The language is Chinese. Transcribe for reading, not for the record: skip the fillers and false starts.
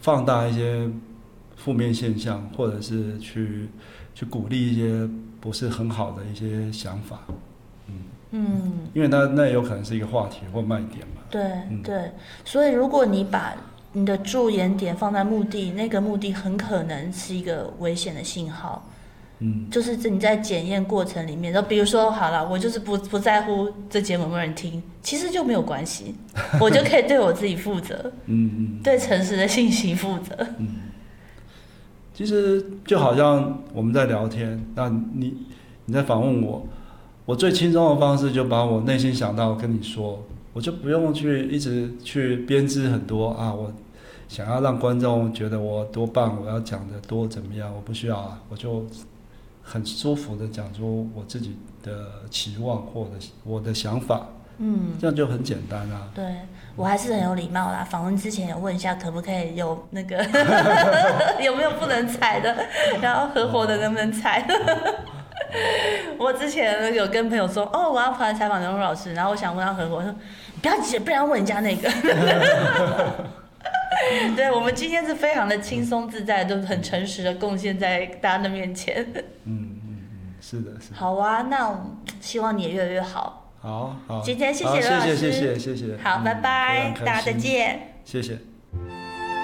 放大一些负面现象，或者是去鼓励一些不是很好的一些想法。因为那有可能是一个话题或卖点嘛。 对对，所以如果你把你的着眼点放在目的，那个目的很可能是一个危险的信号。就是你在检验过程里面，就比如说好了，我就是不在乎这节目有没有人听，其实就没有关系，我就可以对我自己负责，对诚实的信息负责。 其实就好像我们在聊天，那你在访问我，我最轻松的方式就把我内心想到跟你说，我就不用一直去编织很多啊，我想要让观众觉得我多棒，我要讲的多怎么样，我不需要啊，我就很舒服的讲出我自己的期望或者我的想法，这样就很简单啊。 对，我还是很有礼貌啦。访问之前有问一下，可不可以有那个有没有不能踩的，然后合伙的能不能踩？我之前有跟朋友说，我要跑来采访刘老师，然后我想问他合伙，我说不要急，不然问人家那个。对，我们今天是非常的轻松自在，都很诚实的贡献在大家的面前。 是的，是的。 好啊，那希望你也越来越好。 好， 今天谢谢刘老师， 谢谢。 好，拜拜，大家再见。 谢谢。